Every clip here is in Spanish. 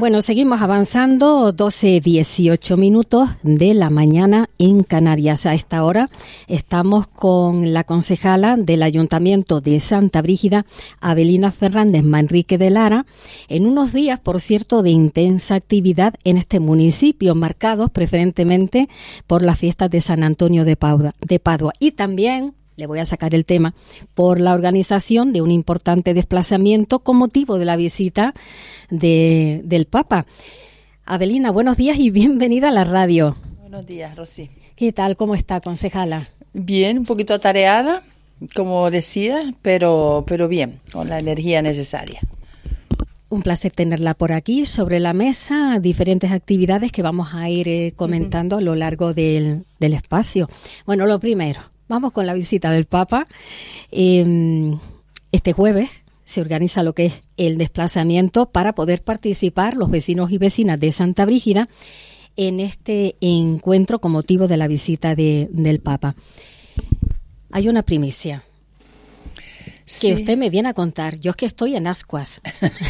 Bueno, seguimos avanzando, 12:18 de la mañana en Canarias. A esta hora estamos con la concejala del Ayuntamiento de Santa Brígida, Avelina Fernández Manrique de Lara, en unos días, por cierto, de intensa actividad en este municipio, marcados preferentemente por las fiestas de San Antonio de Padua. Y también, le voy a sacar el tema, por la organización de un importante desplazamiento con motivo de la visita del Papa. Avelina, buenos días y bienvenida a la radio. Buenos días, Rosy. ¿Qué tal? ¿Cómo está, concejala? Bien, un poquito atareada, como decía, pero bien, con la energía necesaria. Un placer tenerla por aquí, sobre la mesa, diferentes actividades que vamos a ir comentando a lo largo del espacio. Bueno, lo primero, vamos con la visita del Papa. Este jueves se organiza lo que es el desplazamiento para poder participar los vecinos y vecinas de Santa Brígida en este encuentro con motivo de la visita del Papa. Hay una primicia que usted me viene a contar. Yo es que estoy en ascuas.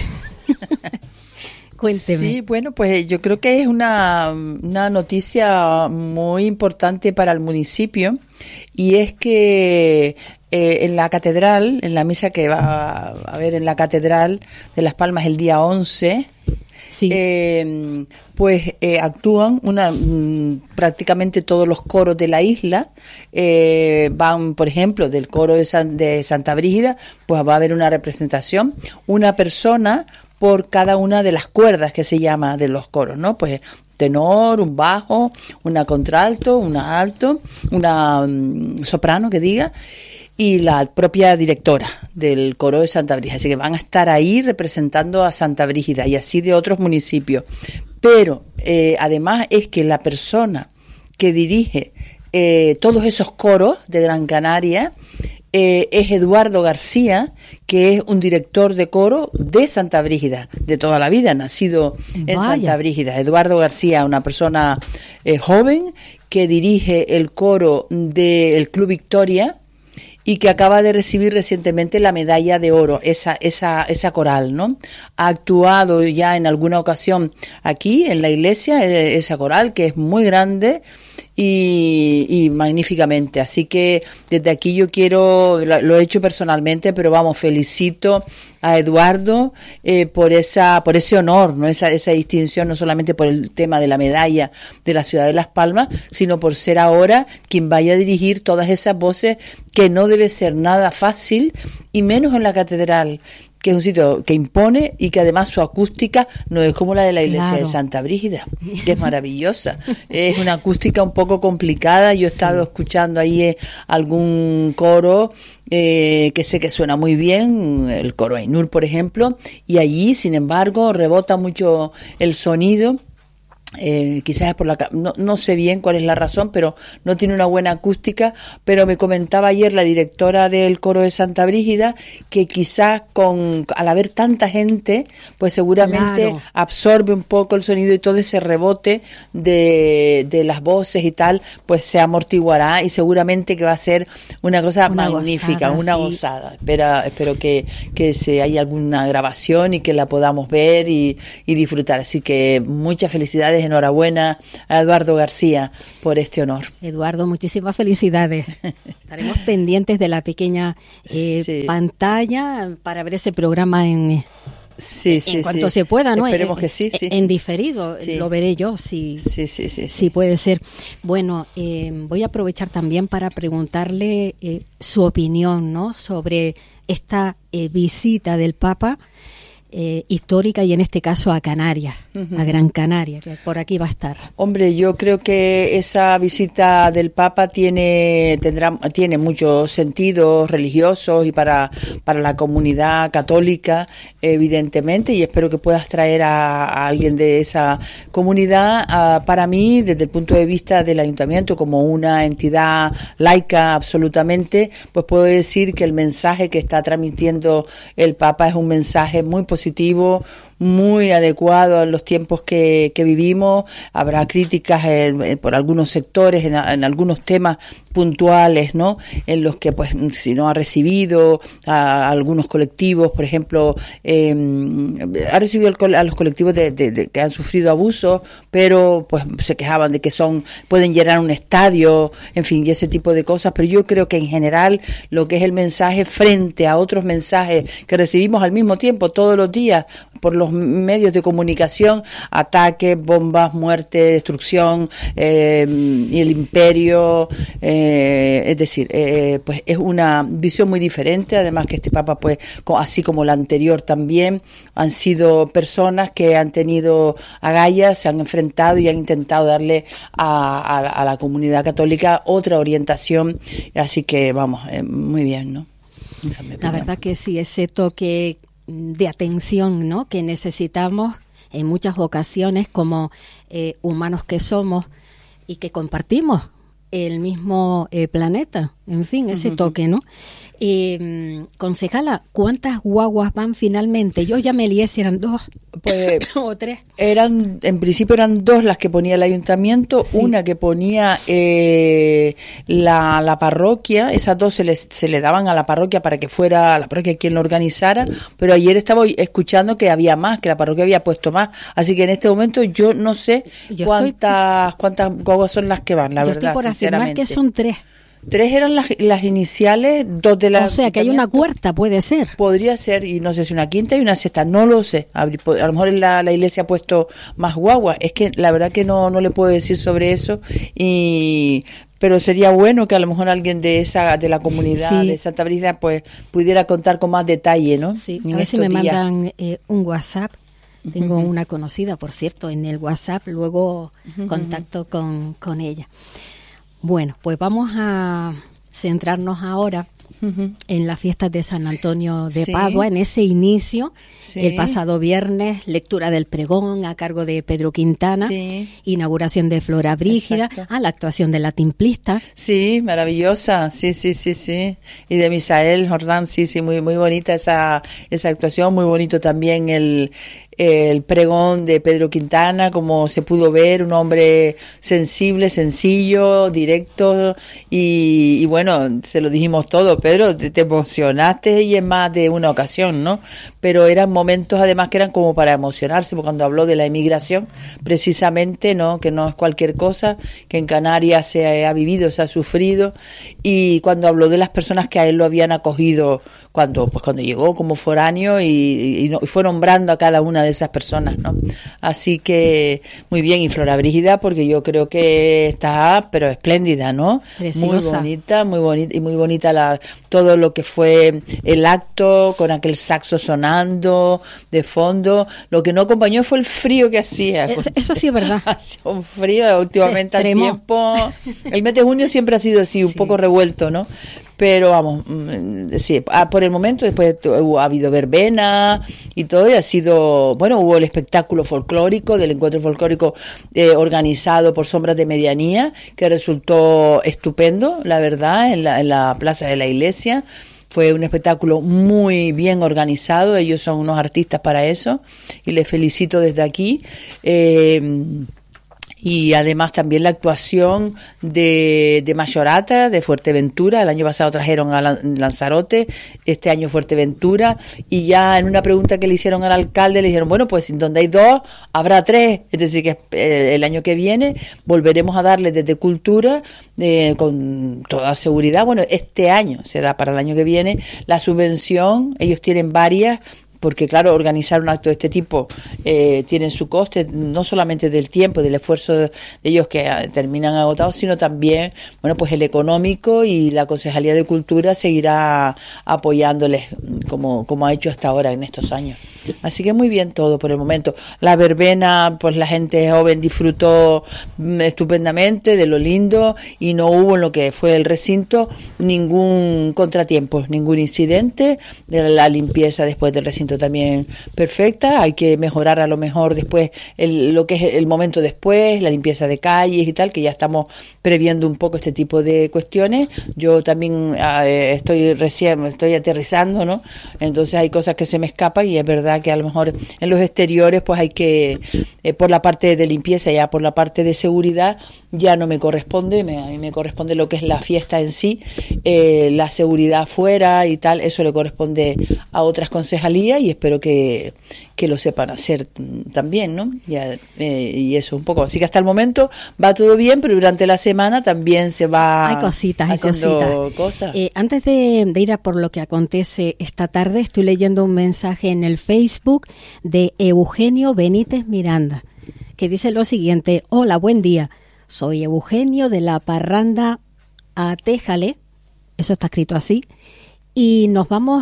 Cuénteme. Sí, bueno, pues yo creo que es una noticia muy importante para el municipio, y es que en la catedral, en la misa que va a haber en la catedral de Las Palmas el día 11, sí. Actúan prácticamente todos los coros de la isla. Van, por ejemplo, del coro de Santa Brígida, pues va a haber una representación, una persona por cada una de las cuerdas que se llama de los coros, ¿no? Pues tenor, un bajo, una contralto, una alto, una soprano que diga, y la propia directora del coro de Santa Brígida. Así que van a estar ahí representando a Santa Brígida y así de otros municipios. Pero además es que la persona que dirige todos esos coros de Gran Canaria es Eduardo García, que es un director de coro de Santa Brígida, de toda la vida, nacido en Santa Brígida. Eduardo García, una persona joven que dirige el coro del Club Victoria y que acaba de recibir recientemente la medalla de oro, esa coral, ¿no? Ha actuado ya en alguna ocasión aquí en la iglesia, esa coral, que es muy grande y magníficamente. Así que desde aquí yo lo he hecho personalmente, pero vamos, felicito a Eduardo por ese honor, ¿no? Esa distinción, no solamente por el tema de la medalla de la ciudad de Las Palmas, sino por ser ahora quien vaya a dirigir todas esas voces, que no debe ser nada fácil, y menos en la catedral, que es un sitio que impone y que además su acústica no es como la de la iglesia de Santa Brígida, que es maravillosa. Es una acústica un poco complicada. Yo he estado escuchando ahí algún coro que sé que suena muy bien, el coro Ainur, por ejemplo, y allí, sin embargo, rebota mucho el sonido. Quizás es por no sé bien cuál es la razón, pero no tiene una buena acústica. Pero me comentaba ayer la directora del coro de Santa Brígida que quizás al haber tanta gente, pues seguramente absorbe un poco el sonido, y todo ese rebote de las voces y tal, pues se amortiguará, y seguramente que va a ser una cosa magnífica, una gozada. Espero que haya alguna grabación y que la podamos ver y disfrutar. Así que muchas felicidades. Enhorabuena a Eduardo García por este honor. Eduardo, muchísimas felicidades. Estaremos pendientes de la pequeña pantalla para ver ese programa en cuanto se pueda, ¿no? Esperemos que sí. En diferido, lo veré yo, si puede ser. Bueno, voy a aprovechar también para preguntarle su opinión, ¿no?, sobre esta visita del Papa, histórica, y en este caso a Canarias, a Gran Canaria, que por aquí va a estar. Hombre, yo creo que esa visita del Papa tiene muchos sentidos religiosos y para la comunidad católica, evidentemente, y espero que puedas traer a alguien de esa comunidad. Para mí, desde el punto de vista del ayuntamiento, como una entidad laica absolutamente, pues puedo decir que el mensaje que está transmitiendo el Papa es un mensaje muy positivo positivo, muy adecuado a los tiempos que vivimos. Habrá críticas por algunos sectores, en algunos temas puntuales, ¿no? En los que, pues, si no ha recibido a algunos colectivos, por ejemplo, ha recibido a los colectivos de que han sufrido abusos, pero pues se quejaban de que pueden llenar un estadio, en fin, y ese tipo de cosas. Pero yo creo que en general lo que es el mensaje frente a otros mensajes que recibimos al mismo tiempo todos los días por los medios de comunicación, ataques, bombas, muerte, destrucción, y el imperio, es decir, pues es una visión muy diferente. Además que este Papa, pues, así como la anterior también, han sido personas que han tenido agallas, se han enfrentado y han intentado darle a la comunidad católica otra orientación, así que vamos, muy bien, ¿no? La verdad que sí, ese toque de atención, ¿no?, que necesitamos en muchas ocasiones como humanos que somos y que compartimos el mismo planeta, en fin, ese toque, ¿no? Concejala, ¿cuántas guaguas van finalmente? Yo ya me lié si eran 2 pues, o 3. En principio eran 2 las que ponía el ayuntamiento, sí. Una que ponía la parroquia, esas 2 se le daban a la parroquia para que fuera la parroquia quien lo organizara, pero ayer estaba escuchando que había más, que la parroquia había puesto más, así que en este momento yo no sé cuántas guaguas son las que van, la verdad, estoy por afirmar que son 3. 3 eran las iniciales, 2 de las... O sea, que hay una cuarta, puede ser. Podría ser, y no sé si una quinta y una sexta, no lo sé. A lo mejor la iglesia ha puesto más guaguas. Es que la verdad que no le puedo decir sobre eso, pero sería bueno que a lo mejor alguien de la comunidad de Santa Brígida, pues, pudiera contar con más detalle, ¿no? Sí, a ver si me mandan un WhatsApp. Tengo una conocida, por cierto, en el WhatsApp, luego contacto con ella. Bueno, pues vamos a centrarnos ahora en las fiestas de San Antonio de Padua, en ese inicio, el pasado viernes, lectura del pregón a cargo de Pedro Quintana, inauguración de Flora Brígida, la actuación de la timplista. Sí, maravillosa, sí, y de Misael Jordán, sí, muy bonita esa actuación, muy bonito también el pregón de Pedro Quintana, como se pudo ver, un hombre sensible, sencillo, directo, y bueno, se lo dijimos todo, Pedro, te emocionaste y en más de una ocasión, ¿no? Pero eran momentos además que eran como para emocionarse, porque cuando habló de la emigración, precisamente, ¿no?, que no es cualquier cosa, que en Canarias se ha vivido, se ha sufrido, y cuando habló de las personas que a él lo habían acogido cuando llegó como foráneo y fue nombrando a cada una de esas personas, ¿no? Así que muy bien, y Flora Brígida, porque yo creo que está, pero espléndida, ¿no? Preciosa. Muy bonita y muy bonita todo lo que fue el acto con aquel saxo sonando de fondo. Lo que no acompañó fue el frío que hacía. Eso sí es verdad. Hacía un frío últimamente al tiempo. El mes de junio siempre ha sido así, un poco revuelto, ¿no? Pero vamos, sí, por el momento después ha habido verbena y todo, y ha sido, bueno, hubo el espectáculo folclórico del encuentro folclórico organizado por Sombras de Medianía, que resultó estupendo, la verdad, en la plaza de la iglesia. Fue un espectáculo muy bien organizado, ellos son unos artistas para eso, y les felicito desde aquí. Y además también la actuación de Mayorata, de Fuerteventura. El año pasado trajeron a Lanzarote, este año Fuerteventura, y ya en una pregunta que le hicieron al alcalde le dijeron, bueno, pues donde hay 2 habrá 3, es decir que el año que viene volveremos a darle desde Cultura con toda seguridad. Bueno, este año se da para el año que viene la subvención, ellos tienen varias, porque claro, organizar un acto de este tipo tiene su coste, no solamente del tiempo, del esfuerzo de ellos que terminan agotados, sino también, bueno, pues el económico, y la Concejalía de Cultura seguirá apoyándoles como ha hecho hasta ahora en estos años. Así que muy bien todo por el momento. La verbena, pues la gente joven disfrutó estupendamente de lo lindo, y no hubo en lo que fue el recinto ningún contratiempo, ningún incidente de la limpieza después del recinto momento también perfecta. Hay que mejorar a lo mejor después lo que es el momento después, la limpieza de calles y tal, que ya estamos previendo un poco este tipo de cuestiones. Yo también estoy aterrizando, ¿no? Entonces hay cosas que se me escapan y es verdad que a lo mejor en los exteriores pues hay que, por la parte de limpieza, ya por la parte de seguridad, ya no me corresponde, a mí me corresponde lo que es la fiesta en sí, la seguridad afuera y tal, eso le corresponde a otras concejalías y espero que lo sepan hacer también, ¿no? Y eso un poco. Así que hasta el momento va todo bien, pero durante la semana también se va hay cositas. cosas. Antes de ir a por lo que acontece esta tarde, estoy leyendo un mensaje en el Facebook de Eugenio Benítez Miranda, que dice lo siguiente: hola, buen día. Soy Eugenio de la Parranda Atéjale, eso está escrito así, y nos vamos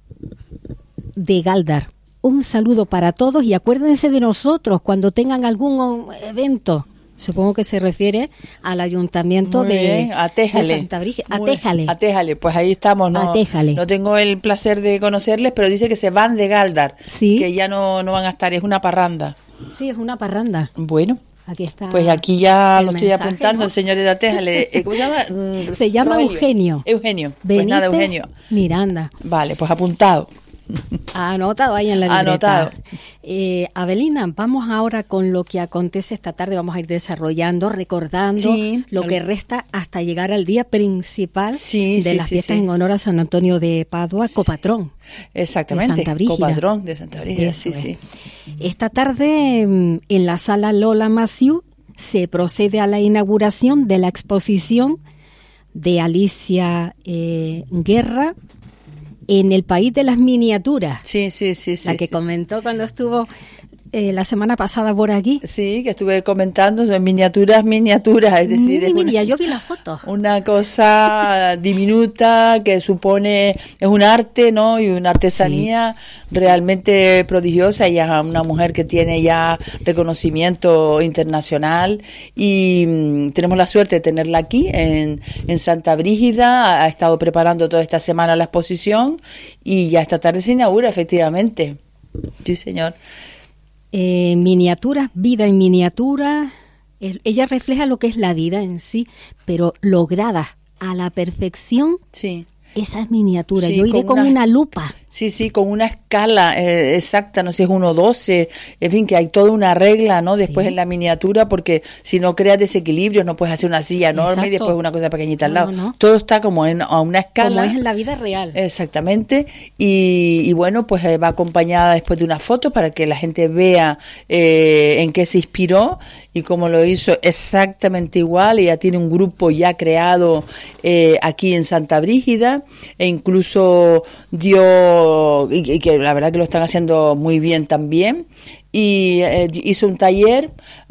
de Galdar. Un saludo para todos y acuérdense de nosotros cuando tengan algún evento. Supongo que se refiere al ayuntamiento de Santa Brígida. Atéjale, pues ahí estamos. No tengo el placer de conocerles, pero dice que se van de Galdar, ¿sí? Que ya no van a estar, es una parranda. Sí, es una parranda. Bueno. Aquí está. Pues aquí ya lo estoy apuntando, ¿no? Señores de Atéjale. ¿Cómo se llama? Se llama Eugenio. Benítez pues nada, Eugenio Miranda. Vale, pues apuntado. Anotado ahí en la libreta. Anotado. Avelina, vamos ahora con lo que acontece esta tarde. Vamos a ir desarrollando, recordando lo que resta hasta llegar al día principal de las fiestas en honor a San Antonio de Padua, copatrón. Exactamente, de Santa Brígida. Copatrón de Santa Brígida, sí. Esta tarde en la sala Lola Massieu se procede a la inauguración de la exposición de Alicia Guerra en el país de las miniaturas. Sí. La que comentó cuando estuvo la semana pasada por aquí. Sí, que estuve comentando, son miniaturas, es decir... yo vi las fotos. Una cosa diminuta que supone, es un arte, ¿no? Y una artesanía realmente prodigiosa. Ella es una mujer que tiene ya reconocimiento internacional y tenemos la suerte de tenerla aquí en Santa Brígida. Ha estado preparando toda esta semana la exposición y ya esta tarde se inaugura, efectivamente. Sí, señor. Miniaturas, vida en miniatura. Ella refleja lo que es la vida en sí, pero lograda a la perfección. Sí. Esas miniaturas, yo iré con una lupa. Sí, con una escala exacta, no sé, es 1:12, en fin, que hay toda una regla, ¿no? Después en la miniatura, porque si no creas desequilibrios, no puedes hacer una silla enorme y después una cosa pequeñita al lado. No. Todo está como a una escala. Como es en la vida real. Exactamente, y bueno, pues va acompañada después de una foto para que la gente vea en qué se inspiró y cómo lo hizo exactamente igual. Ella tiene un grupo ya creado aquí en Santa Brígida e incluso dio, y que la verdad que lo están haciendo muy bien también, y hizo un taller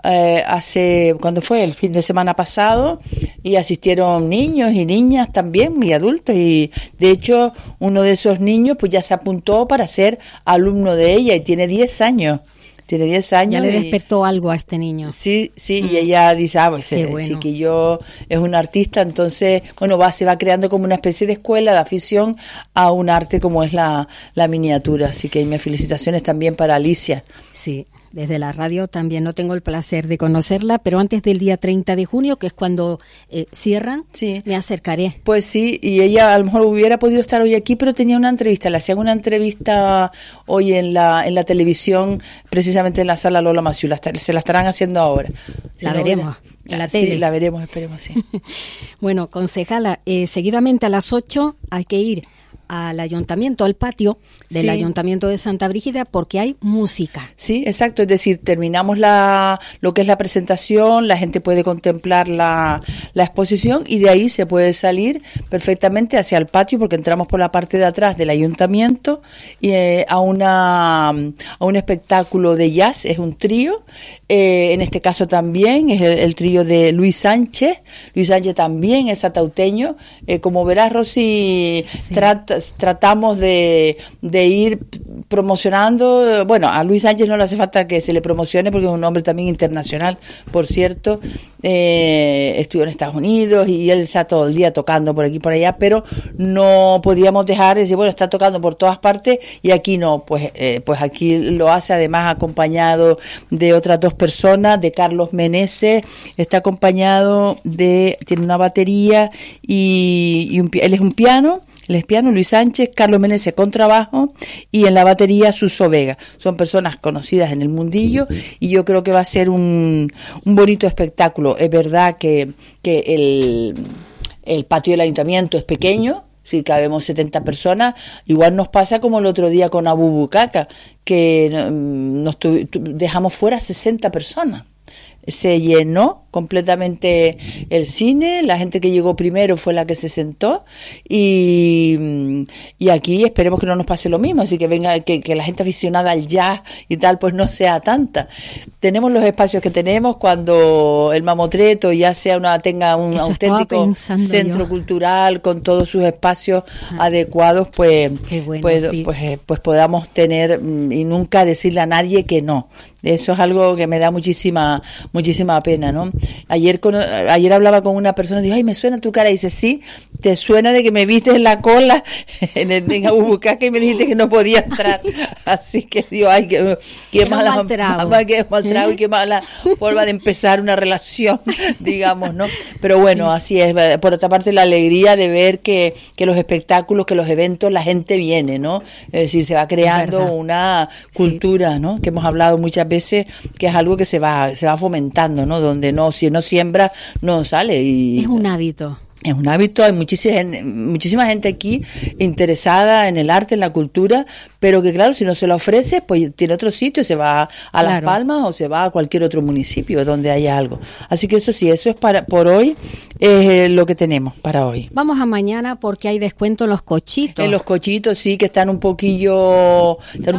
cuando fue el fin de semana pasado, y asistieron niños y niñas también y adultos, y de hecho uno de esos niños pues ya se apuntó para ser alumno de ella y tiene 10 años. Tiene 10 años. Ya le despertó algo a este niño. Sí, y ella dice, pues el chiquillo es un artista, entonces, bueno, se va creando como una especie de escuela de afición a un arte como es la miniatura. Así que mis felicitaciones también para Alicia. Sí. Desde la radio también no tengo el placer de conocerla, pero antes del día 30 de junio, que es cuando cierran, me acercaré. Pues sí, y ella a lo mejor hubiera podido estar hoy aquí, pero tenía una entrevista, le hacían una entrevista hoy en la televisión, precisamente en la sala Lola Massieu, se la estarán haciendo ahora. La veremos en la tele. Sí, la veremos, esperemos, sí. Bueno, concejala, seguidamente a las 8 hay que ir al ayuntamiento, al patio del ayuntamiento de Santa Brígida, porque hay música. Sí, exacto, es decir, terminamos lo que es la presentación, la gente puede contemplar la exposición y de ahí se puede salir perfectamente hacia el patio, porque entramos por la parte de atrás del ayuntamiento y a un espectáculo de jazz, es un trío, en este caso también es el trío de Luis Sánchez también es atauteño, como verás, Rosy, tratamos de ir promocionando. Bueno, a Luis Sánchez no le hace falta que se le promocione porque es un hombre también internacional, por cierto. Estuvo en Estados Unidos y él está todo el día tocando por aquí y por allá, pero no podíamos dejar de decir, bueno, está tocando por todas partes y aquí no, pues aquí lo hace además acompañado de otras dos personas, de Carlos Meneses, está acompañado tiene una batería y él es un piano. Él es piano, Luis Sánchez, Carlos Meneses contrabajo y en la batería Suso Vega. Son personas conocidas en el mundillo y yo creo que va a ser un bonito espectáculo. Es verdad que el patio del ayuntamiento es pequeño, si cabemos 70 personas, igual nos pasa como el otro día con Abu Bucaca, que dejamos fuera 60 personas. Se llenó completamente el cine, la gente que llegó primero fue la que se sentó y aquí esperemos que no nos pase lo mismo, así que venga, que la gente aficionada al jazz y tal pues no sea tanta. Tenemos los espacios que tenemos, cuando el Mamotreto ya tenga un auténtico centro cultural con todos sus espacios adecuados, pues podamos tener y nunca decirle a nadie que no. Eso es algo que me da muchísima pena, ¿no? Ayer hablaba con una persona y dijo, ay, me suena tu cara. Y dice, sí, te suena de que me viste en la cola en Abu Bucaca y me dijiste que no podía entrar. Así que digo, ay, qué mala maltrago y qué mala forma de empezar una relación, digamos, ¿no? Pero bueno, así es. Por otra parte, la alegría de ver que los espectáculos, que los eventos, la gente viene, ¿no? Es decir, se va creando una cultura, ¿no? Que hemos hablado muchas veces, que es algo que se va fomentando, ¿no? Donde si no siembra, no sale. Y es un hábito. Es un hábito, hay muchísima gente aquí interesada en el arte, en la cultura, pero que claro, si no se la ofrece, pues tiene otro sitio, se va a Las Palmas o se va a cualquier otro municipio donde haya algo. Así que eso sí, eso es por hoy, lo que tenemos para hoy. Vamos a mañana porque hay descuento en los cochitos. En los cochitos sí, que están un poquito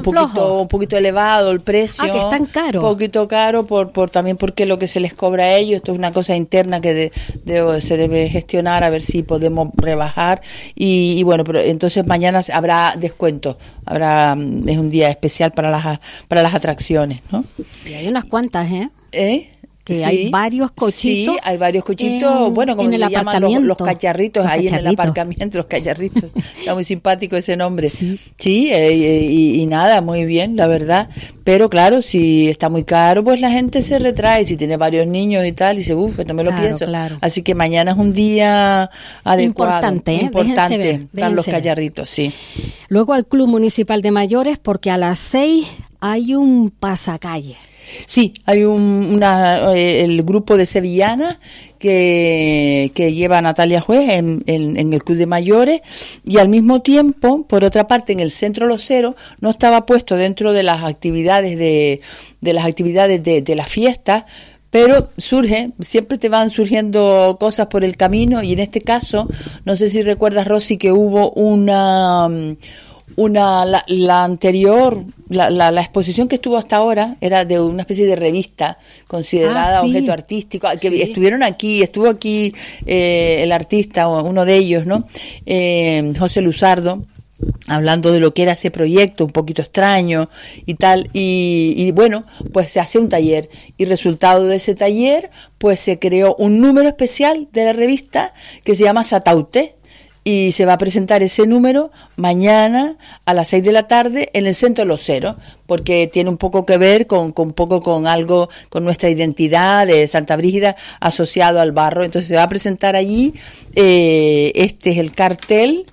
elevado el precio. Ah, que están caros. Un poquito caro también porque lo que se les cobra a ellos, esto es una cosa interna que se debe gestionar, a ver si podemos rebajar y bueno, pero entonces mañana habrá descuento, es un día especial para las atracciones, ¿no? Y hay unas cuantas, que sí, hay varios cochitos. Sí, hay varios cochitos, bueno, como le llaman los cacharritos, ahí en el aparcamiento, los cacharritos. Está muy simpático ese nombre. Sí, y nada, muy bien, la verdad. Pero claro, si está muy caro, pues la gente se retrae. Si tiene varios niños y tal, y dice, no me lo pienso. Claro. Así que mañana es un día adecuado. Importante para los cacharritos, sí. Luego al Club Municipal de Mayores, porque a las 6 hay un pasacalle. Sí, hay el grupo de sevillanas que lleva Natalia Juez en el Club de Mayores, y al mismo tiempo, por otra parte, en el Centro Losero no estaba puesto dentro de las actividades de las fiestas, pero siempre te van surgiendo cosas por el camino, y en este caso, no sé si recuerdas, Rosy, que hubo la anterior, la exposición que estuvo hasta ahora era de una especie de revista considerada objeto artístico, que estuvo aquí el artista, uno de ellos, ¿no? José Luzardo, hablando de lo que era ese proyecto un poquito extraño y tal, y bueno, pues se hace un taller, y resultado de ese taller pues se creó un número especial de la revista que se llama Satauté, y se va a presentar ese número mañana a las 6 de la tarde en el Centro Losero, porque tiene un poco que ver con algo, con nuestra identidad de Santa Brígida asociado al barro. Entonces se va a presentar allí, este es el cartel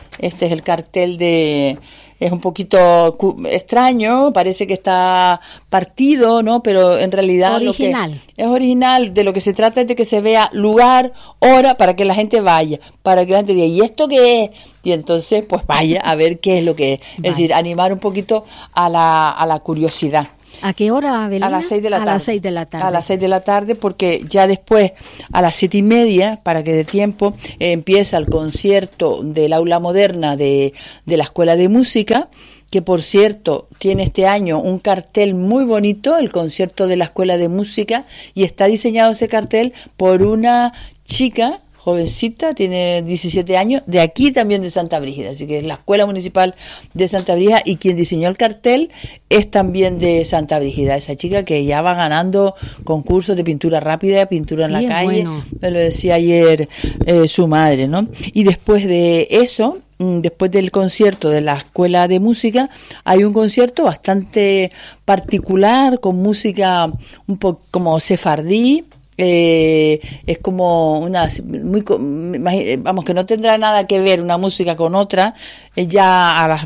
es un poquito extraño, parece que está partido, ¿no? Pero en realidad es original. De lo que se trata es de que se vea lugar, hora, para que la gente vaya, para que la gente diga, ¿y esto qué es? Y entonces, pues vaya a ver qué es lo que es. Es decir, animar un poquito a la curiosidad. ¿A qué hora, Avelina? A las 6 de la tarde. A las 6 de la tarde. A las 6 de la tarde, porque ya después, a las 7:30, para que dé tiempo, empieza el concierto del aula moderna de la Escuela de Música, que por cierto tiene este año un cartel muy bonito, el concierto de la Escuela de Música, y está diseñado ese cartel por una chica jovencita, tiene 17 años, de aquí también de Santa Brígida, así que es la Escuela Municipal de Santa Brígida, y quien diseñó el cartel es también de Santa Brígida, esa chica que ya va ganando concursos de pintura rápida, pintura en la calle, bueno. Me lo decía ayer su madre, ¿no? Y después de eso, después del concierto de la Escuela de Música, hay un concierto bastante particular con música un poco como sefardí. Es como una muy, vamos, que no tendrá nada que ver una música con otra, ya a las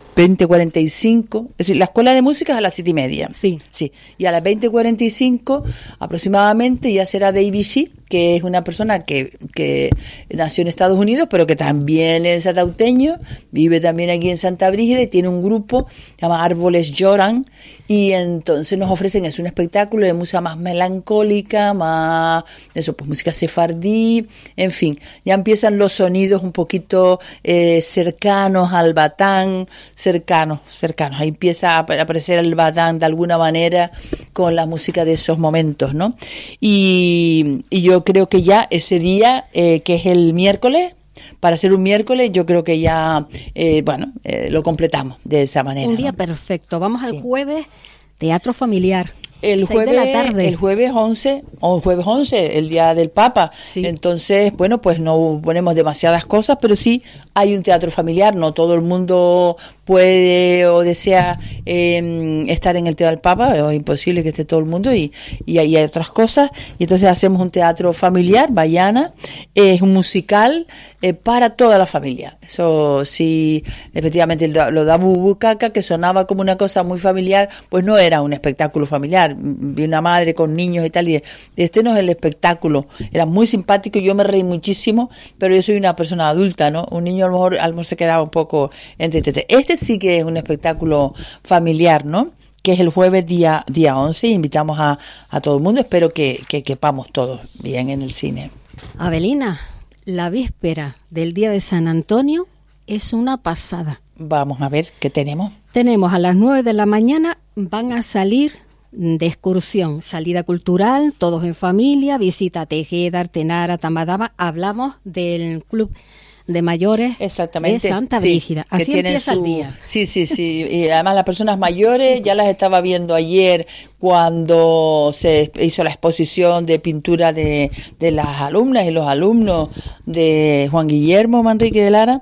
20:45, es decir, la Escuela de Música es a las 7:30. Sí. Sí, y a las 20:45 aproximadamente ya será David Shee, que es una persona que nació en Estados Unidos, pero que también es satauteño, vive también aquí en Santa Brígida y tiene un grupo, se llama Árboles Lloran, y entonces nos ofrecen un espectáculo de música más melancólica, más eso, pues música sefardí, en fin, ya empiezan los sonidos un poquito cercanos al batán, cercanos, ahí empieza a aparecer el batán de alguna manera con la música de esos momentos, ¿no? Y yo creo que ya ese día, que es el miércoles, para ser un miércoles, yo creo que ya, lo completamos de esa manera. Un día, ¿no? Perfecto. Vamos al jueves, teatro familiar. El jueves, de la tarde. El jueves 11, el día del Papa. Sí. Entonces, bueno, pues no ponemos demasiadas cosas, pero sí hay un teatro familiar. No todo el mundo puede o desea estar en el Teatro del Papa, es imposible que esté todo el mundo, y ahí hay otras cosas, y entonces hacemos un teatro familiar, Bayana, es un musical para toda la familia. Eso sí, efectivamente lo da Bubucaca, que sonaba como una cosa muy familiar, pues no era un espectáculo familiar, vi una madre con niños y tal, y este no es el espectáculo, era muy simpático, yo me reí muchísimo, pero yo soy una persona adulta, ¿no? Un niño a lo mejor se quedaba un poco entretenido. Este sí que es un espectáculo familiar, ¿no? Que es el jueves día 11, y invitamos a todo el mundo, espero que quepamos todos bien en el cine. Abelina, la víspera del día de San Antonio es una pasada. Vamos a ver qué tenemos. Tenemos a las 9 de la mañana, van a salir de excursión, salida cultural, todos en familia, visita a Tejeda, Artenara, Tamadaba, hablamos del club de mayores de Santa Brígida. Así empieza el día. Sí. Y además las personas mayores, ya las estaba viendo ayer cuando se hizo la exposición de pintura de las alumnas y los alumnos de Juan Guillermo Manrique de Lara,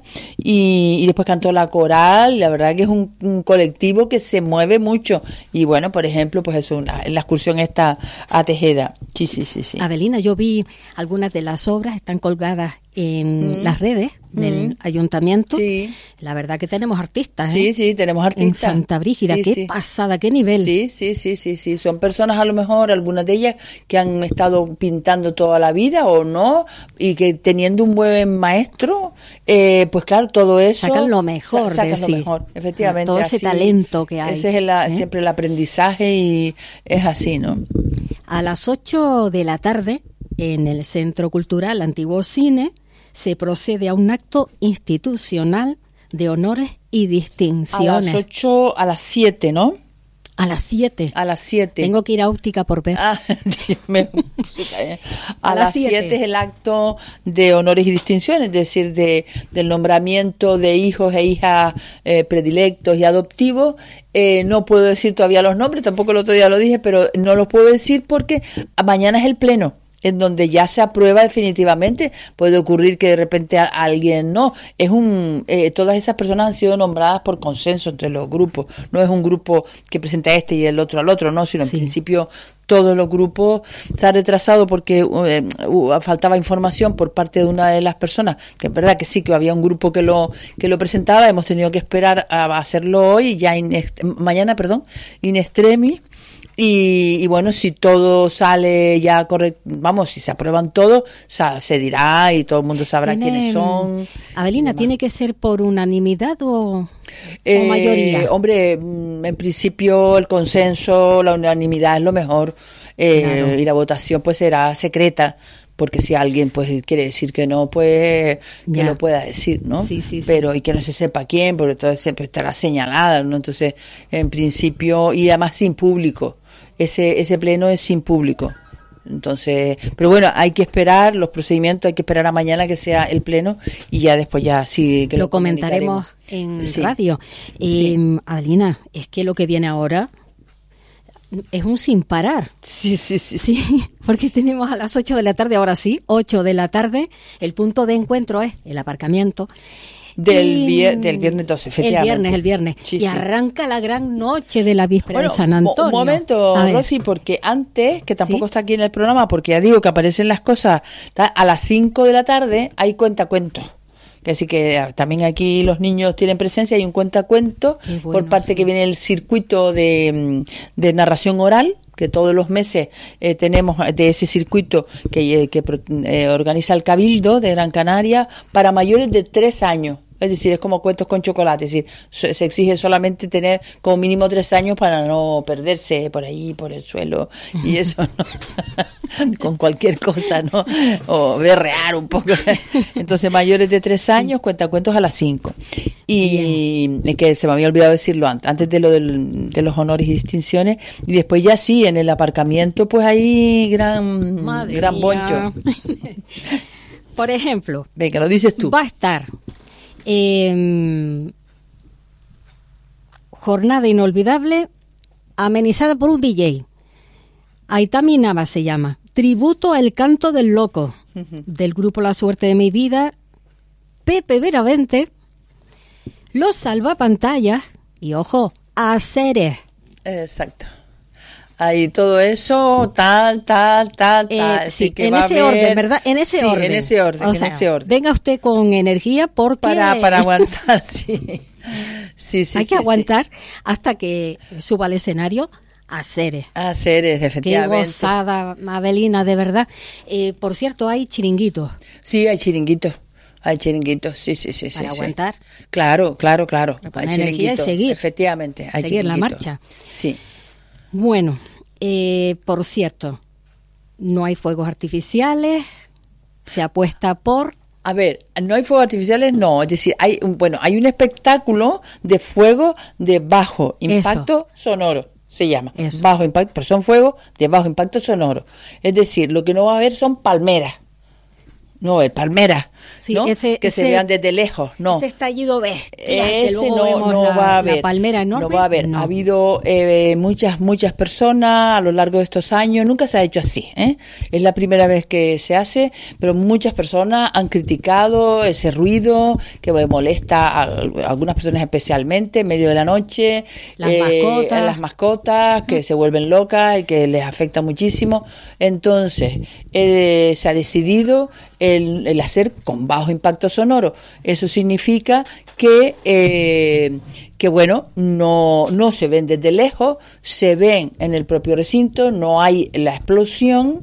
y después cantó la coral. La verdad que es un colectivo que se mueve mucho, y bueno, por ejemplo, pues es la excursión esta a Tejeda. Sí. Abelina, yo vi algunas de las obras, están colgadas en las redes del ayuntamiento. Sí. La verdad que tenemos artistas. Sí, tenemos artistas. En Santa Brígida, qué pasada, qué nivel. Sí. Son personas, a lo mejor, algunas de ellas que han estado pintando toda la vida o no, y que teniendo un buen maestro, pues claro, todo eso. Sacan lo mejor. Sacan lo mejor, efectivamente. Todo ese talento que hay. Ese es siempre el aprendizaje, y es así, ¿no? A las 8 de la tarde, en el Centro Cultural Antiguo Cine, se procede a un acto institucional de honores y distinciones. A las 8, a las 7, ¿no? A las 7. A las 7. Tengo que ir a óptica por ver. A las 7 es el acto de honores y distinciones, es decir, del nombramiento de hijos e hijas predilectos y adoptivos. No puedo decir todavía los nombres, tampoco el otro día lo dije, pero no los puedo decir porque mañana es el pleno, en donde ya se aprueba definitivamente. Puede ocurrir que de repente alguien no. Todas esas personas han sido nombradas por consenso entre los grupos. No es un grupo que presenta a este y el otro al otro, no, sino en principio todos los grupos. Se ha retrasado porque faltaba información por parte de una de las personas, que es verdad que sí, que había un grupo que lo presentaba. Hemos tenido que esperar a hacerlo hoy, mañana, in extremis. Y bueno, si todo sale ya correcto, vamos, si se aprueban todo, se dirá y todo el mundo sabrá quiénes son. Abelina, ¿tiene que ser por unanimidad o mayoría? Hombre, en principio el consenso, la unanimidad es lo mejor, claro. Y la votación pues será secreta, porque si alguien pues quiere decir que no, pues que lo pueda decir, ¿no? Sí. Pero y que no se sepa quién, porque todo siempre estará señalada, ¿no? Entonces, en principio, y además sin público. Ese pleno es sin público. Entonces, pero bueno, hay que esperar los procedimientos, hay que esperar a mañana que sea el pleno y ya después ya sí que lo comentaremos en radio. Sí. Adelina, es que lo que viene ahora es un sin parar. Sí, porque tenemos a las 8 de la tarde, ahora sí, 8 de la tarde, el punto de encuentro es el aparcamiento. Del viernes 12, efectivamente. El viernes. Sí, y arranca la gran noche de la víspera de San Antonio. Un momento, Rosy, porque antes, que tampoco está aquí en el programa, porque ya digo que aparecen las cosas, a las 5 de la tarde hay cuentacuentos. Así que también aquí los niños tienen presencia, hay un cuentacuentos por parte que viene el circuito de narración oral, que todos los meses tenemos de ese circuito que organiza el Cabildo de Gran Canaria para mayores de 3 años. Es decir, es como cuentos con chocolate, es decir, se exige solamente tener como mínimo 3 años para no perderse por ahí, por el suelo, y eso, ¿no? Con cualquier cosa, ¿no? O berrear un poco. Entonces, mayores de 3 años, cuentos a las 5. Y que se me había olvidado decirlo antes de lo de los honores y distinciones, y después ya sí, en el aparcamiento, pues hay gran boncho. Por ejemplo, venga, lo dices tú. Va a estar jornada inolvidable amenizada por un DJ. Aitami Nava se llama. Tributo al canto del loco, del grupo La Suerte de mi Vida, Pepe Veravente, Los Salvapantallas y, ojo, Aceres. Exacto. Ahí todo eso, tal. Sí, que en ese orden, ¿verdad? En ese orden. En ese orden, o sea, venga usted con energía porque... Para aguantar, sí. Hay que aguantar hasta que suba al escenario Aceres. Aceres, efectivamente. Qué gozada, Adelina, de verdad. Por cierto, hay chiringuitos. Sí, hay chiringuitos. Hay chiringuitos, sí. Para aguantar. Claro. Hay energía y seguir. Efectivamente, hay seguir la marcha. Sí. Bueno, por cierto, no hay fuegos artificiales, se apuesta por... A ver, no hay fuegos artificiales, no, es decir, hay un espectáculo de fuego de bajo impacto sonoro, se llama, bajo impacto, pero son fuegos de bajo impacto sonoro, es decir, lo que no va a haber son palmeras, sí, ¿no? Que se vean desde lejos, no. Ese estallido bestia, ese no va a haber. La palmera enorme. No va a haber. No. Ha habido muchas personas a lo largo de estos años, nunca se ha hecho así, es la primera vez que se hace, pero muchas personas han criticado ese ruido que molesta a algunas personas especialmente en medio de la noche, las mascotas que se vuelven locas y que les afecta muchísimo. Entonces, se ha decidido el hacer con bajo impacto sonoro. Eso significa que no se ven desde lejos, se ven en el propio recinto, no hay explosión,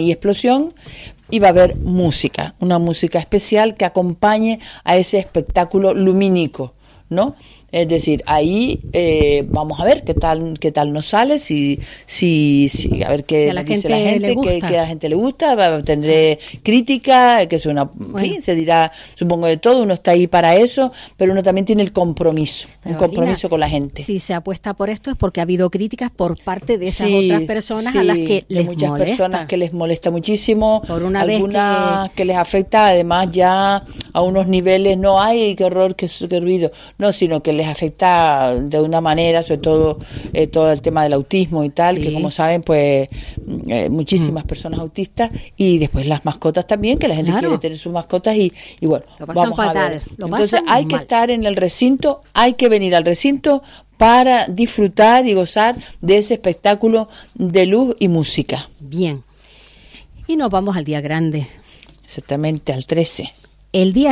y va a haber música, una música especial que acompañe a ese espectáculo lumínico, ¿no? Es decir, ahí vamos a ver qué tal nos sale, si a ver qué dice la gente, que a la gente le gusta, tendré crítica, que es en fin, se dirá, supongo de todo, uno está ahí para eso, pero uno también tiene el compromiso, con la gente. Si se apuesta por esto es porque ha habido críticas por parte de esas otras personas a las que les molesta. Muchas personas que les molesta muchísimo, por una algunas vez que les afecta, además ya a unos niveles, no hay qué horror, qué ruido, no, sino que les afecta de una manera, sobre todo todo el tema del autismo y tal, que como saben, pues muchísimas personas autistas, y después las mascotas también, que la gente quiere tener sus mascotas y bueno, lo pasan fatal. Entonces hay que estar en el recinto, hay que venir al recinto para disfrutar y gozar de ese espectáculo de luz y música. Bien. Y nos vamos al día grande. Exactamente, al 13. El día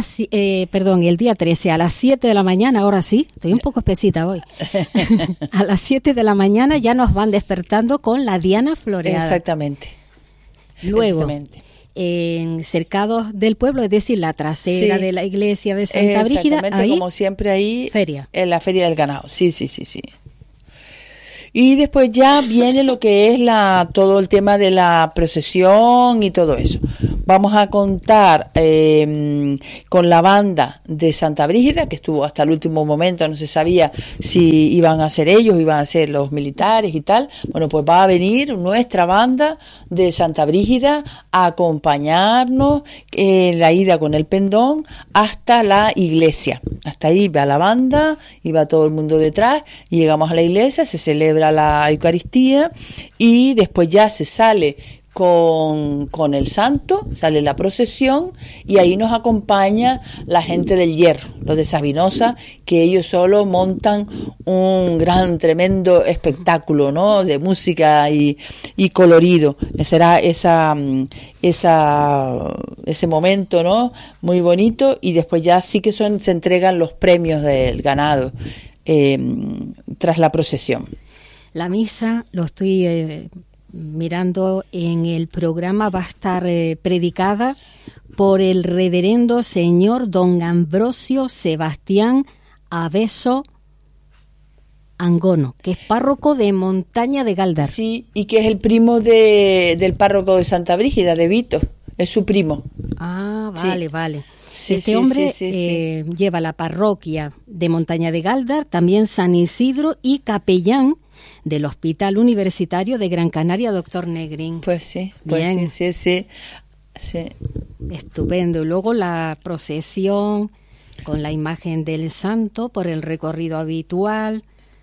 13 a las 7 de la mañana, ahora sí, estoy un poco espesita hoy. A las 7 de la mañana ya nos van despertando con la Diana Floreada. Exactamente. Luego, en cercados del pueblo, es decir, la trasera de la iglesia de Santa Brígida, ahí, como siempre ahí, feria. En la Feria del Ganado. Sí. Y después ya viene lo que es todo el tema de la procesión y todo eso. Vamos a contar con la banda de Santa Brígida, que estuvo hasta el último momento, no se sabía si iban a ser ellos, iban a ser los militares y tal. Bueno, pues va a venir nuestra banda de Santa Brígida a acompañarnos en la ida con el pendón hasta la iglesia. Hasta ahí va la banda y va todo el mundo detrás, y llegamos a la iglesia, se celebra la Eucaristía y después ya se sale con el santo, sale la procesión y ahí nos acompaña la gente del Hierro, los de Sabinosa, que ellos solo montan un gran, tremendo espectáculo, ¿no?, de música y colorido. Será ese momento, ¿no?, muy bonito, y después ya sí que se entregan los premios del ganado tras la procesión. La misa, lo estoy mirando en el programa, va a estar predicada por el reverendo señor don Ambrosio Sebastián Aveso Angono, que es párroco de Montaña de Gáldar. Sí, y que es el primo del párroco de Santa Brígida, de Vito, es su primo. Ah, vale, sí. Vale. Sí, este hombre lleva la parroquia de Montaña de Gáldar, también San Isidro, y capellán del Hospital Universitario de Gran Canaria, doctor Negrín. Pues sí, sí. Estupendo. Y luego la procesión con la imagen del santo por el recorrido habitual,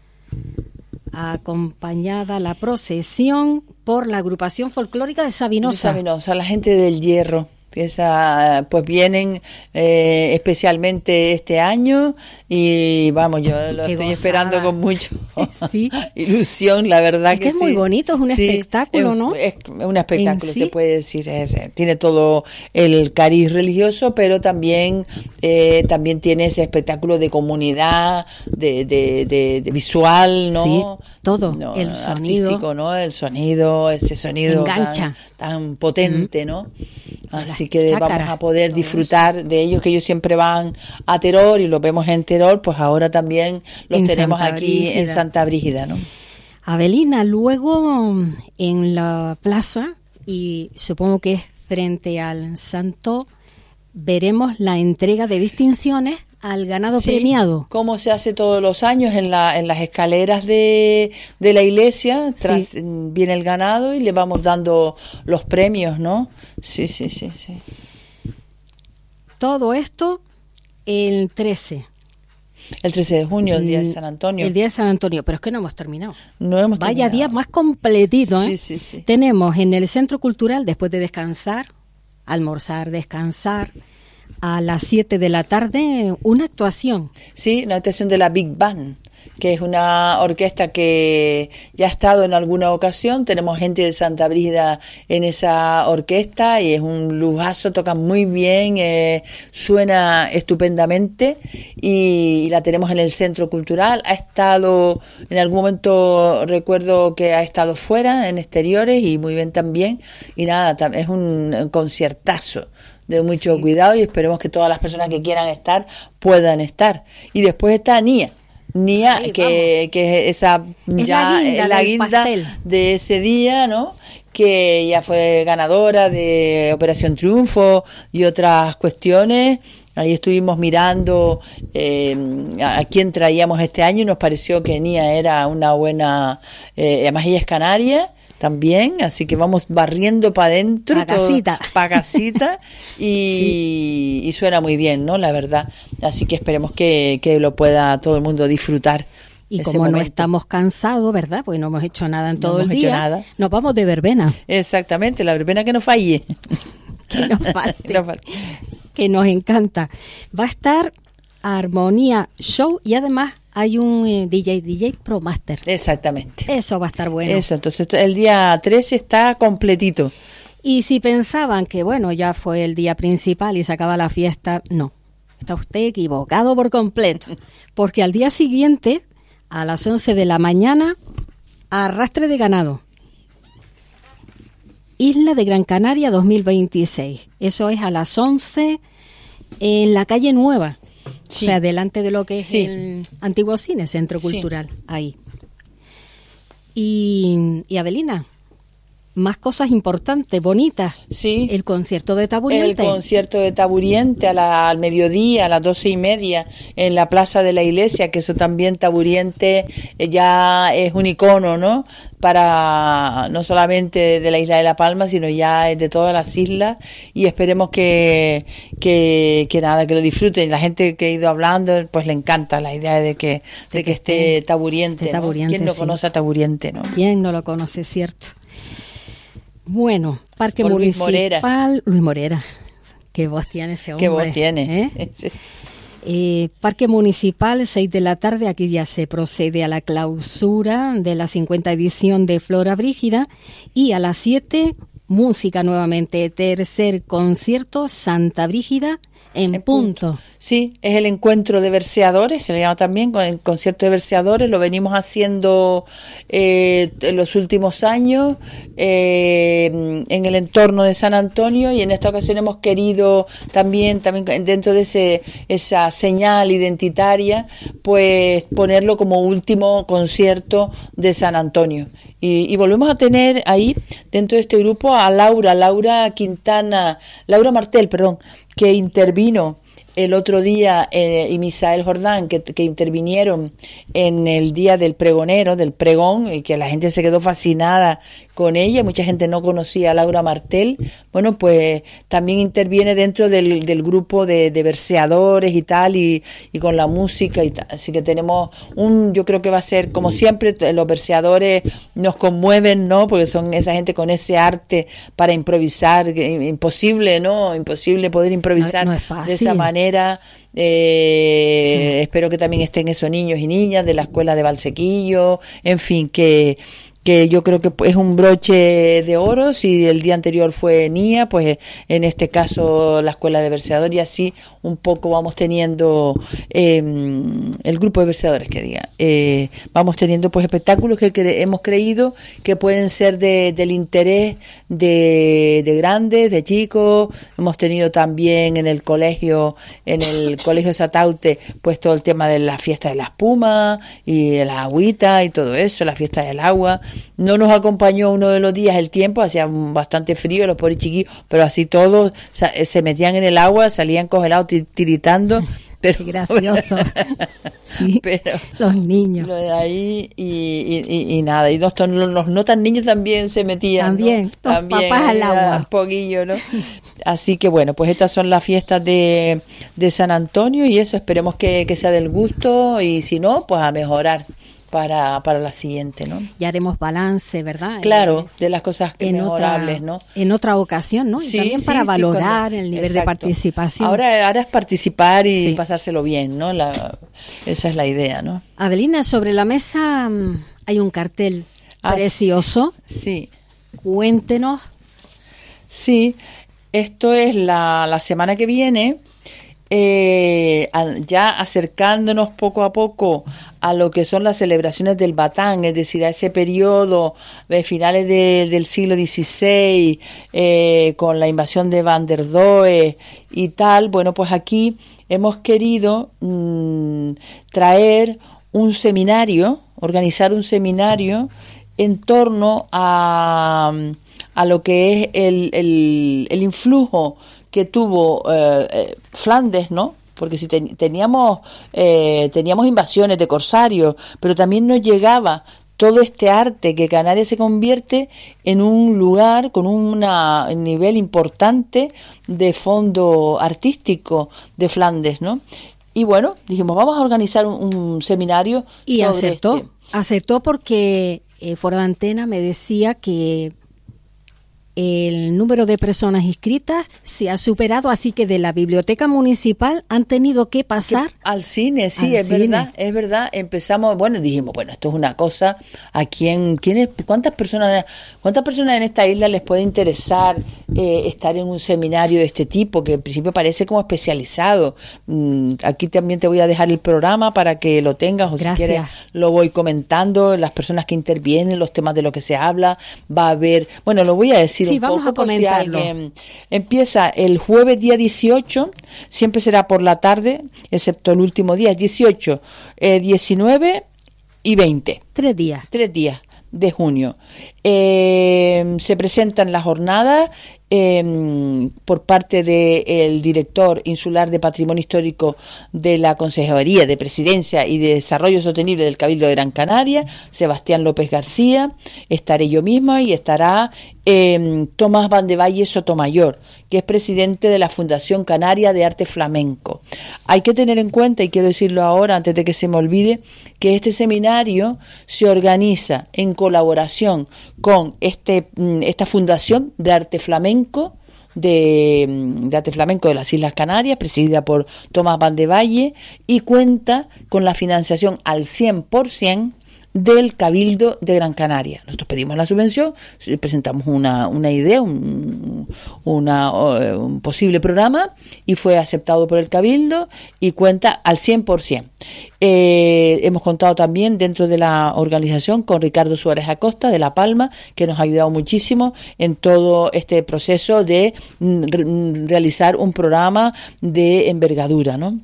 acompañada la procesión por la agrupación folclórica de Sabinosa. De Sabinosa, la gente del Hierro. Pues vienen especialmente este año y vamos, yo lo estoy esperando con mucha ilusión, la verdad que es muy bonito, es un espectáculo, ¿no? Es un espectáculo, se puede decir, tiene todo el cariz religioso, pero también tiene ese espectáculo de comunidad, de visual, ¿no? Sí, todo, el sonido. Artístico, ¿no? El sonido, ese sonido engancha. Tan potente, ¿no? Así que vamos a poder disfrutar de ellos, que ellos siempre van a Teror y los vemos en Teror, pues ahora también los tenemos aquí en Santa Brígida, ¿no? Abelina, luego en la plaza, y supongo que es frente al santo, veremos la entrega de distinciones al ganado premiado. Como se hace todos los años en las escaleras de la iglesia, viene el ganado y le vamos dando los premios, ¿no? Sí. Todo esto el 13. El 13 de junio, el día de San Antonio. El día de San Antonio, pero es que no hemos terminado. Vaya día más completito, ¿eh? Sí. Tenemos en el Centro Cultural, después de descansar, almorzar, descansar, a las 7 de la tarde, una actuación. Sí, una actuación de la Big Band, que es una orquesta que ya ha estado en alguna ocasión. Tenemos gente de Santa Brígida en esa orquesta y es un lujazo, tocan muy bien, suena estupendamente, y la tenemos en el Centro Cultural. Ha estado, en algún momento recuerdo que ha estado fuera, en exteriores, y muy bien también, y nada, es un conciertazo de mucho cuidado, y esperemos que todas las personas que quieran estar puedan estar. Y después está Nia, que es esa la guinda de ese día, ¿no? Que ya fue ganadora de Operación Triunfo y otras cuestiones. Ahí estuvimos mirando a quién traíamos este año y nos pareció que Nia era una buena, además ella es canaria también, así que vamos barriendo para adentro, para casita, y suena muy bien, ¿no? La verdad, así que esperemos que lo pueda todo el mundo disfrutar. Y como no estamos cansados, ¿verdad? Porque no hemos hecho nada en todo el día, nos vamos de verbena. Exactamente, la verbena que no falle. Que nos falte. Que nos encanta. Va a estar Armonía Show y además hay un DJ Pro Master. Exactamente. Eso va a estar bueno. Eso, entonces el día 13 está completito. Y si pensaban que, bueno, ya fue el día principal y se acaba la fiesta, no. Está usted equivocado por completo. Porque al día siguiente, a las 11 de la mañana, arrastre de ganado. Isla de Gran Canaria 2026. Eso es a las 11 en la calle Nueva. Sí. O sea, delante de lo que es el antiguo cine, Centro Cultural, ahí. Y Abelina, más cosas importantes, bonitas. Sí. El concierto de Taburiente. El concierto de Taburiente al mediodía, a las 12:30, en la plaza de la iglesia, que eso también Taburiente ya es un icono, ¿no? Para no solamente de la isla de La Palma, sino ya de todas las islas, y esperemos que nada, que lo disfruten. La gente que he ido hablando, pues le encanta la idea de que esté Taburiente, ¿no? ¿Quién no conoce a Taburiente, no? ¿Quién no lo conoce, cierto? Bueno, Parque Por Municipal Luis Morera. Qué voz tiene ese hombre. Qué voz tiene. Sí. Parque Municipal, 6 de la tarde, aquí ya se procede a la clausura de la 50 edición de Flora Brígida, y a las 7, música nuevamente, tercer concierto Santa Brígida en punto. Sí, es el encuentro de verseadores, se le llama también, con el concierto de verseadores, lo venimos haciendo en los últimos años en el entorno de San Antonio, y en esta ocasión hemos querido también dentro de esa señal identitaria, pues ponerlo como último concierto de San Antonio. Y volvemos a tener ahí, dentro de este grupo, a Laura Martel, que intervino el otro día, y Misael Jordán, que intervinieron en el día del pregonero, del pregón, y que la gente se quedó fascinada con ella. Mucha gente no conocía a Laura Martel. Bueno, pues también interviene dentro del grupo de verseadores y tal, y con la música y tal. Así que tenemos yo creo que va a ser, como siempre, los verseadores nos conmueven, ¿no? Porque son esa gente con ese arte para improvisar, imposible, ¿no? Imposible poder improvisar no es fácil. De esa manera. Espero que también estén esos niños y niñas de la escuela de Valsequillo, en fin, que yo creo que es un broche de oro. Si el día anterior fue NIA, pues en este caso la escuela de verseador, y así un poco vamos teniendo el grupo de verseadores, vamos teniendo pues espectáculos que hemos creído que pueden ser del interés de grandes, de chicos. Hemos tenido también en el colegio Sataute, pues todo el tema de la fiesta de la espuma y de la agüita y todo eso, la fiesta del agua. No nos acompañó uno de los días el tiempo, hacía bastante frío, los pobres chiquillos, pero así todos se metían en el agua, salían congelados, tiritando. Pero, qué gracioso. Sí, pero los niños. Lo de ahí y nada. Y los no tan niños también se metían. También, ¿no? los papás al agua. Un poquillo, ¿no? Así que bueno, pues estas son las fiestas de San Antonio, y eso, esperemos que sea del gusto, y si no, pues a mejorar para la siguiente, ¿no? Ya haremos balance, ¿verdad? Claro, de las cosas mejorables, ¿no? En otra ocasión, ¿no? Y sí, también para valorar el nivel de participación. Ahora es participar y pasárselo bien, ¿no? Esa es la idea, ¿no? Adelina, sobre la mesa hay un cartel precioso. Sí. Cuéntenos. Sí, esto es la semana que viene. Ya acercándonos poco a poco a lo que son las celebraciones del Batán, es decir, a ese periodo de finales del siglo XVI, con la invasión de Van der Doe y tal. Bueno, pues aquí hemos querido traer un seminario, organizar un seminario en torno a lo que es el influjo que tuvo Flandes, ¿no? Porque si teníamos invasiones de corsarios, pero también nos llegaba todo este arte, que Canarias se convierte en un lugar con un nivel importante de fondo artístico de Flandes, ¿no? Y bueno, dijimos, vamos a organizar un seminario. Y sobre acertó porque fuera de antena me decía que el número de personas inscritas se ha superado, así que de la biblioteca municipal han tenido que pasar al cine. Sí, es verdad. Empezamos, dijimos, esto es una cosa. ¿Cuántas personas en esta isla les puede interesar estar en un seminario de este tipo, que en principio parece como especializado? Aquí también te voy a dejar el programa para que lo tengas, o Gracias. Si quieres lo voy comentando, las personas que intervienen, los temas de lo que se habla. Va a haber, lo voy a decir. Sí, vamos a comentarlo. Empieza el jueves día 18, siempre será por la tarde, excepto el último día, 18, 19 y 20. 3 días. 3 días de junio. Y Se presentan las jornadas por parte del director insular de Patrimonio Histórico de la Consejería de Presidencia y de Desarrollo Sostenible del Cabildo de Gran Canaria, Sebastián López García. Estaré yo misma y estará Tomás Van de Valle Sotomayor, que es presidente de la Fundación Canaria de Arte Flamenco. Hay que tener en cuenta, y quiero decirlo ahora antes de que se me olvide, que este seminario se organiza en colaboración con esta Fundación de Arte Flamenco de Arte Flamenco de las Islas Canarias, presidida por Tomás Van de Valle, y cuenta con la financiación al 100% del Cabildo de Gran Canaria. Nosotros pedimos la subvención, presentamos una idea, un posible programa, y fue aceptado por el Cabildo y cuenta al 100%. Hemos contado también dentro de la organización con Ricardo Suárez Acosta de La Palma, que nos ha ayudado muchísimo en todo este proceso de realizar un programa de envergadura, ¿no?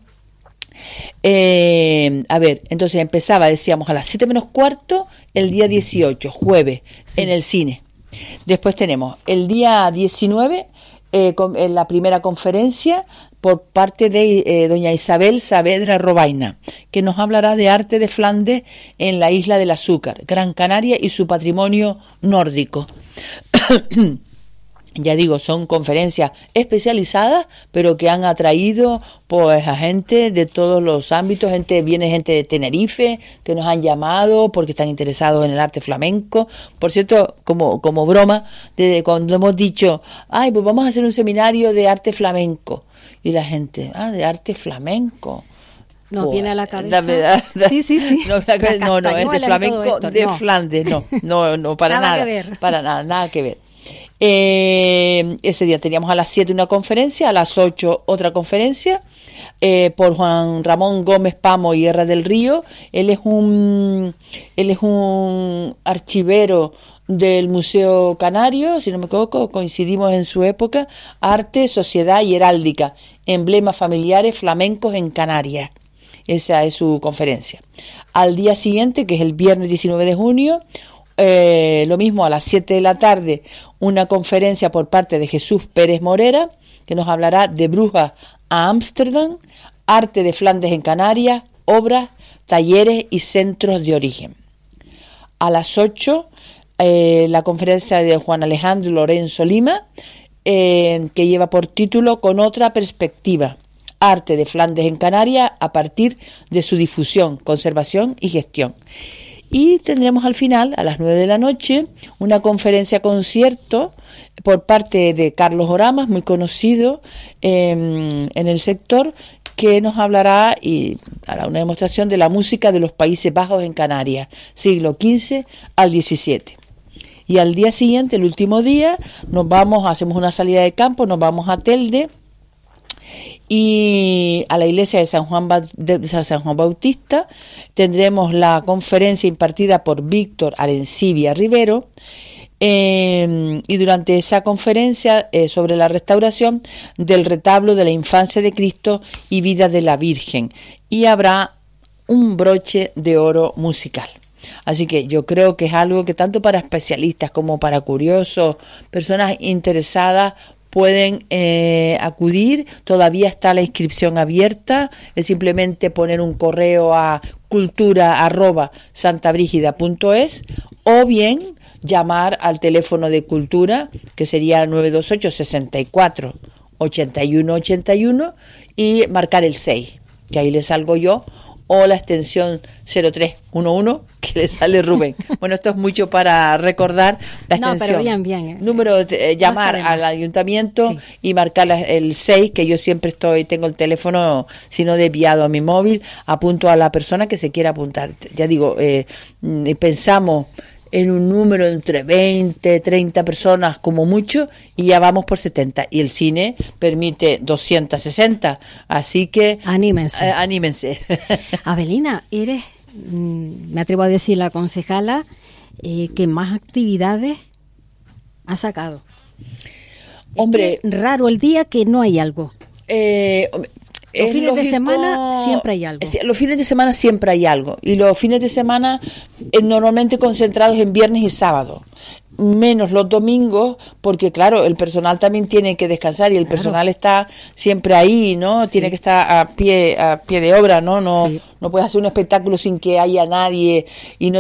Entonces empezaba, decíamos, a las 7 menos cuarto el día 18, jueves, sí, en el cine. Después tenemos el día 19 en la primera conferencia por parte de doña Isabel Saavedra Robaina, que nos hablará de arte de Flandes en la Isla del Azúcar, Gran Canaria y su patrimonio nórdico. Ya digo, son conferencias especializadas, pero que han atraído pues a gente de todos los ámbitos. Viene gente de Tenerife que nos han llamado porque están interesados en el arte flamenco. Por cierto, como broma, desde cuando hemos dicho, pues vamos a hacer un seminario de arte flamenco, y la gente, de arte flamenco. No, viene a la cabeza. Sí. No, es de flamenco de Flandes, no, para nada. Para nada, nada que ver. Ese día teníamos a las 7 una conferencia, a las 8 otra conferencia por Juan Ramón Gómez Pamo y Guerra del Río. Él es un archivero del Museo Canario, si no me equivoco, coincidimos en su época. Arte, sociedad y heráldica, emblemas familiares flamencos en Canarias. Esa es su conferencia. Al día siguiente, que es el viernes 19 de junio, lo mismo a las 7 de la tarde, una conferencia por parte de Jesús Pérez Morera, que nos hablará de Brujas a Ámsterdam, arte de Flandes en Canarias, obras, talleres y centros de origen. A las 8, la conferencia de Juan Alejandro Lorenzo Lima, que lleva por título Con otra perspectiva, arte de Flandes en Canarias a partir de su difusión, conservación y gestión. Y tendremos al final, a las 9 de la noche, una conferencia concierto por parte de Carlos Oramas, muy conocido en el sector, que nos hablará y hará una demostración de la música de los Países Bajos en Canarias, siglo XV al XVII. Y al día siguiente, el último día, hacemos una salida de campo, nos vamos a Telde, y a la iglesia de San Juan Bautista. Tendremos la conferencia impartida por Víctor Arencibia Rivero, y durante esa conferencia sobre la restauración del retablo de la infancia de Cristo y vida de la Virgen, y habrá un broche de oro musical. Así que yo creo que es algo que tanto para especialistas como para curiosos, personas interesadas, pueden acudir. Todavía está la inscripción abierta, es simplemente poner un correo a cultura@santabrigida.es o bien llamar al teléfono de Cultura, que sería 928 64 81 81, y marcar el 6, que ahí le salgo yo, o la extensión 0311, que le sale Rubén. Bueno, esto es mucho para recordar la extensión. No, pero bien. Número, llamar al ayuntamiento, sí, y marcar el 6, que yo siempre tengo el teléfono, si no desviado a mi móvil, apunto a la persona que se quiera apuntar. Ya digo, pensamos en un número entre 20, 30 personas como mucho, y ya vamos por 70, y el cine permite 260, así que anímense. Avelina, eres, me atrevo a decir, la concejala que más actividades ha sacado. Hombre, es raro el día que no hay algo. Los fines de semana siempre hay algo. Los fines de semana siempre hay algo. Y los fines de semana normalmente concentrados en viernes y sábado. menos los domingos, porque claro, el personal también tiene que descansar y el personal está siempre ahí, ¿no? Tiene que estar a pie de obra, ¿no? No puedes hacer un espectáculo sin que haya nadie y no